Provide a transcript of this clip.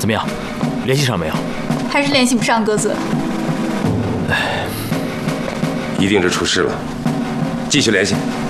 怎么样，联系上没有？ 还是联系不上鸽子。 一定是出事了，继续联系。